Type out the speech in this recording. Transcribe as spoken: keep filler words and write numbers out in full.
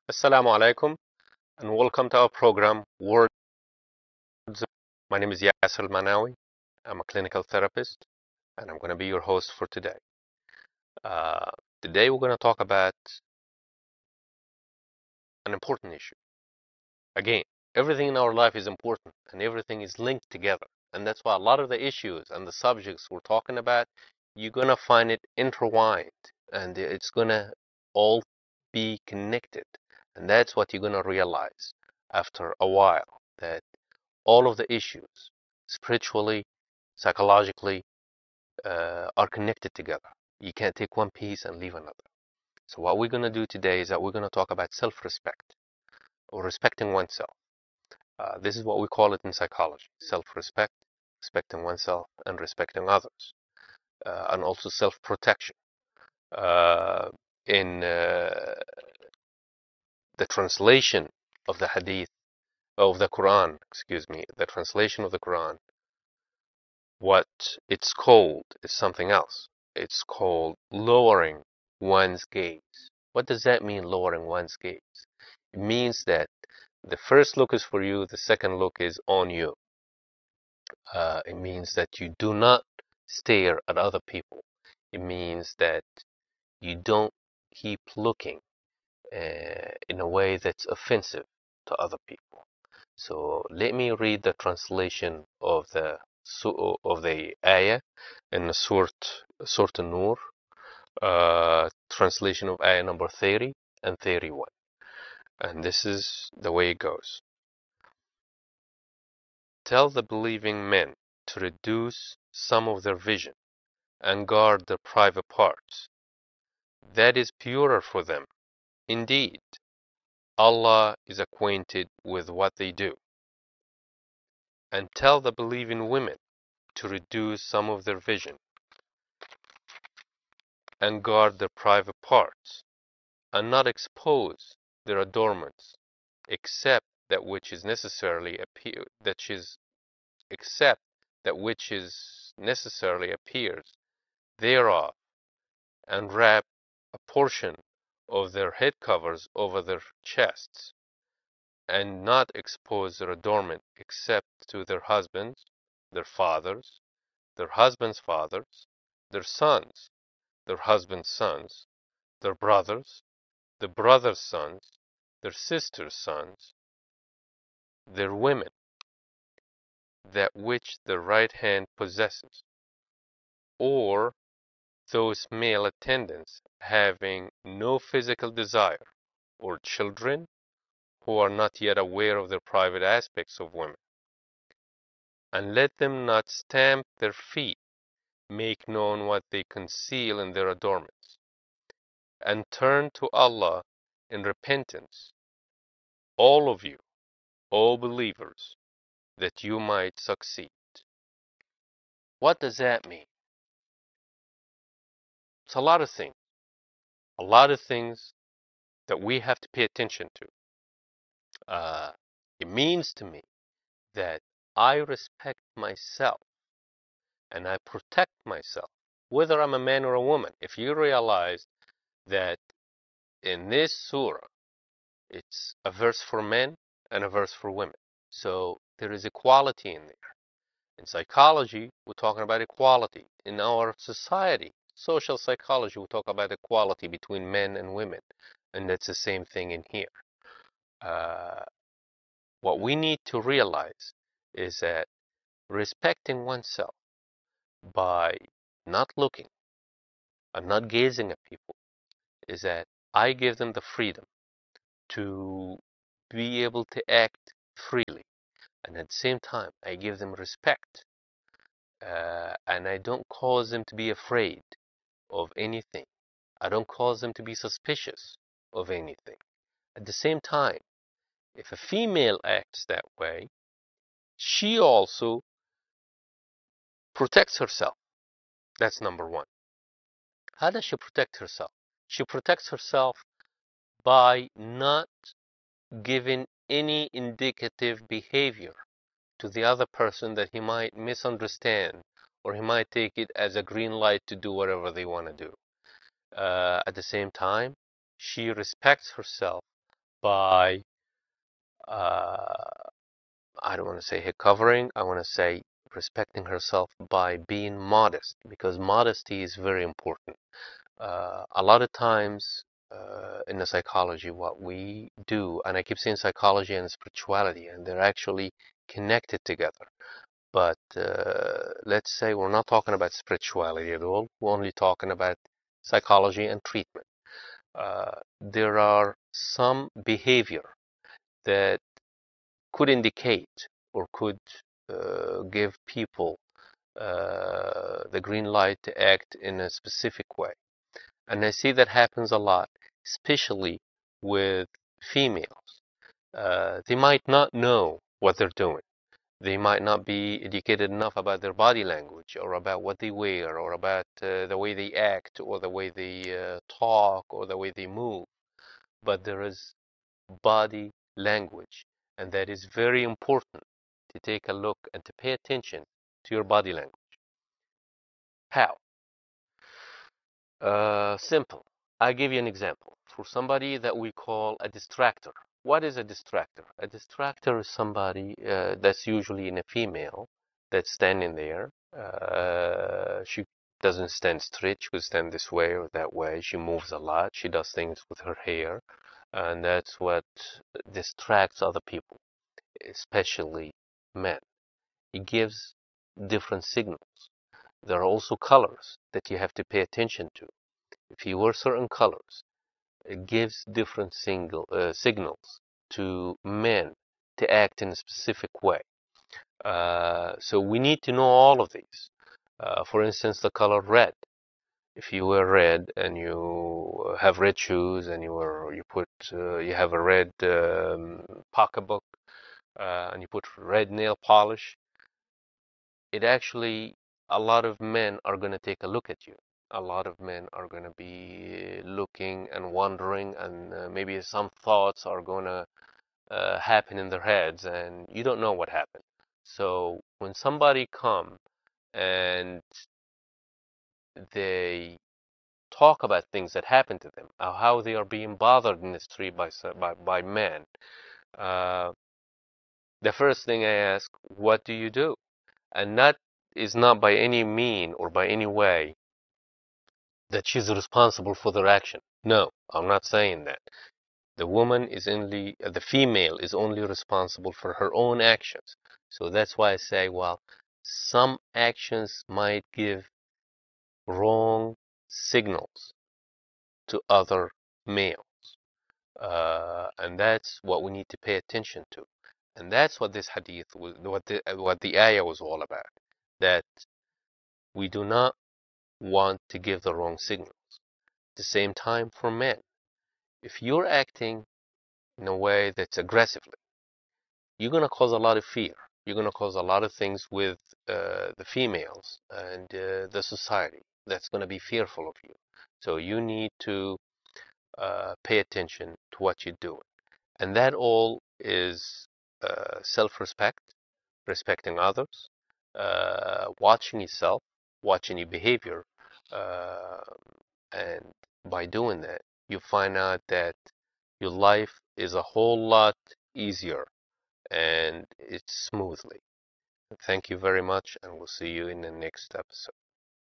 Assalamu alaikum and welcome to our program Words. My name is Yasser Al-Manawi. I'm a clinical therapist and I'm going to be your host for today. Uh, today we're going to talk about an important issue. Again, everything in our life is important and everything is linked together. And that's why a lot of the issues and the subjects we're talking about, you're going to find it intertwined and it's going to all be connected. And that's what you're going to realize after a while, that all of the issues, spiritually, psychologically, uh, are connected together. You can't take one piece and leave another. So what we're going to do today is that we're going to talk about self-respect or respecting oneself. Uh, this is what we call it in psychology: self-respect, respecting oneself, and respecting others, uh, and also self-protection. Uh, in uh, the translation of the hadith, of the Quran, excuse me, the translation of the Quran, what it's called is something else. It's called lowering one's gaze. What does that mean, lowering one's gaze? It means that the first look is for you, the second look is on you. Uh, it means that you do not stare at other people. It means that you don't keep looking uh, in a way that's offensive to other people. So let me read the translation of the of the ayah in the Surat Surat An-Nur, uh, translation of ayah number thirty and thirty-one. And this is the way it goes. Tell the believing men to reduce some of their vision and guard their private parts. That is purer for them. Indeed, Allah is acquainted with what they do. And tell the believing women to reduce some of their vision and guard their private parts, and not expose their adornments, except that which is necessarily appear that is except that which is necessarily appears thereof, and wrap a portion of their head covers over their chests, and not expose their adornment except to their husbands, their fathers, their husbands' fathers, their sons, their husbands' sons, their brothers, their brothers' sons, their sisters' sons, their women, that which the right hand possesses, or those male attendants having no physical desire, or children who are not yet aware of the private aspects of women. And let them not stamp their feet, make known what they conceal in their adornments, and turn to Allah in repentance, all of you, O believers, that you might succeed. What does that mean? It's a lot of things. A lot of things that we have to pay attention to. Uh, it means to me that I respect myself and I protect myself, whether I'm a man or a woman. If you realize that in this surah, it's a verse for men and a verse for women. So there is equality in there. In psychology, we're talking about equality. In our society, social psychology, we talk about equality between men and women. And that's the same thing in here. Uh, what we need to realize is that respecting oneself by not looking and not gazing at people is that I give them the freedom to be able to act freely. And at the same time, I give them respect. Uh, and I don't cause them to be afraid of anything. I don't cause them to be suspicious of anything. At the same time, if a female acts that way, she also protects herself. That's number one. How does she protect herself? She protects herself by not giving any indicative behavior to the other person that he might misunderstand, or he might take it as a green light to do whatever they want to do. Uh, at the same time, she respects herself by, uh, I don't want to say her covering, I want to say respecting herself by being modest, because modesty is very important. Uh, a lot of times uh, in the psychology, what we do, and I keep saying psychology and spirituality, and they're actually connected together. But uh, let's say we're not talking about spirituality at all. We're only talking about psychology and treatment. Uh, there are some behavior that could indicate or could uh, give people uh, the green light to act in a specific way. And I see that happens a lot, especially with females. Uh, they might not know what they're doing. They might not be educated enough about their body language or about what they wear or about uh, the way they act or the way they uh, talk or the way they move. But there is body language, and that is very important to take a look and to pay attention to your body language. How? Uh, simple. I'll give you an example. For somebody that we call a distractor. What is a distractor? A distractor is somebody uh, that's usually in a female that's standing there. Uh, she doesn't stand straight. She could stand this way or that way. She moves a lot. She does things with her hair. And that's what distracts other people, especially men. It gives different signals. There are also colors that you have to pay attention to. If you wear certain colors, it gives different single, uh, signals to men to act in a specific way. Uh, so we need to know all of these. Uh, for instance, the color red. If you wear red and you have red shoes and you wear, you put uh, you have a red um, pocketbook uh, and you put red nail polish, it actually, a lot of men are going to take a look at you. A lot of men are going to be looking and wondering, and uh, maybe some thoughts are going to uh, happen in their heads, and you don't know what happened. So when somebody come and they talk about things that happen to them, or how they are being bothered in the street by by, by men, uh, the first thing I ask, what do you do? And that is not by any mean or by any way that she's responsible for their action. No, I'm not saying that. The woman is only, uh, the female is only responsible for her own actions. So that's why I say, well, some actions might give wrong signals to other males. Uh, and that's what we need to pay attention to. And that's what this hadith was, what the, what the ayah was all about. That we do not want to give the wrong signals. At the same time, for men, if you're acting in a way that's aggressively, you're going to cause a lot of fear. You're going to cause a lot of things with uh, the females and uh, the society that's going to be fearful of you. So you need to uh, pay attention to what you're doing. And that all is uh, self-respect, respecting others, uh, watching yourself, watching your behavior, uh, and by doing that, you find out that your life is a whole lot easier and it's smoothly. Thank you very much, and we'll see you in the next episode.